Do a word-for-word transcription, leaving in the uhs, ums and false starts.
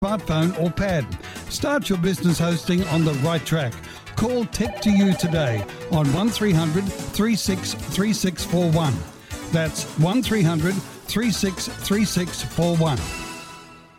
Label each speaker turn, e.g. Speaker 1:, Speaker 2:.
Speaker 1: smartphone or pad. Start your business hosting on the right track. Call Tech to You today on one three hundred, three six three six four one. That's one three hundred, three six three six four one.